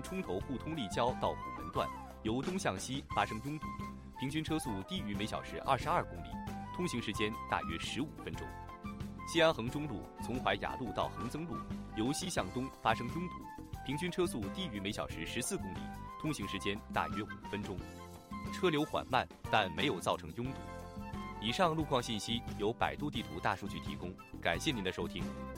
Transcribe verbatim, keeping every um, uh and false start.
冲头互通立交到虎门段，由东向西发生拥堵，平均车速低于每小时二十二公里，通行时间大约十五分钟。西安衡中路从淮雅路到衡增路，由西向东发生拥堵，平均车速低于每小时十四公里，通行时间大约五分钟。车流缓慢，但没有造成拥堵。以上路况信息由百度地图大数据提供，感谢您的收听。